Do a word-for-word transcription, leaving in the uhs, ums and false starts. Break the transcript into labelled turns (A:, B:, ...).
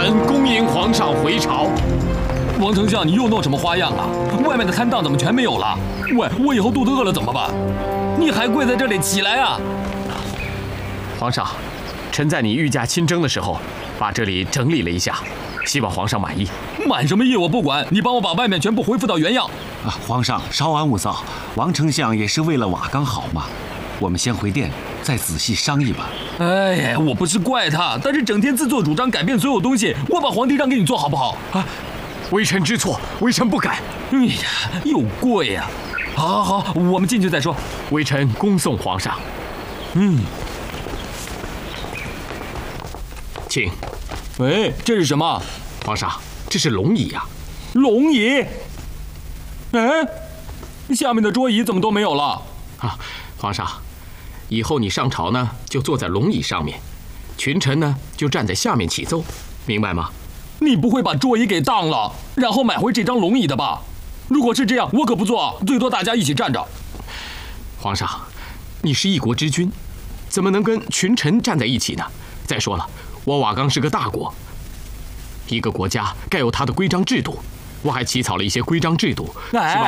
A: 臣恭迎皇上回朝。
B: 王丞相，你又弄什么花样啊？外面的摊档怎么全没有了？喂，我以后肚子饿了怎么办？你还跪在这里，起来啊！
A: 皇上，臣在你御驾亲征的时候，把这里整理了一下，希望皇上满意。
B: 满什么意我不管，你帮我把外面全部恢复到原样。
C: 啊，皇上稍安勿躁，王丞相也是为了瓦岗好嘛。我们先回殿，再仔细商议吧。
B: 哎呀，我不是怪他，但是整天自作主张改变所有东西，我把皇帝让给你做好不好？
A: 啊，微臣知错，微臣不改。
B: 哎呀，又贵呀！好，好，好，我们进去再说。
A: 微臣恭送皇上。
B: 嗯，
A: 请。
B: 喂，这是什么？
A: 皇上，这是龙椅啊。
B: 龙椅？哎，下面的桌椅怎么都没有了？
A: 啊，皇上，以后你上朝呢，就坐在龙椅上面，群臣呢就站在下面起奏，明白吗？
B: 你不会把桌椅给当了，然后买回这张龙椅的吧？如果是这样，我可不坐，最多大家一起站着。
A: 皇上，你是一国之君，怎么能跟群臣站在一起呢？再说了，我瓦岗是个大国，一个国家该有它的规章制度，我还起草了一些规章制度，希望